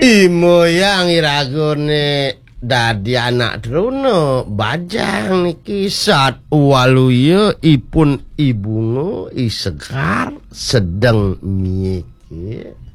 Moyang iragone dadi anak drono bajang niki sat waluya ipun ibungo isegar sedeng miki.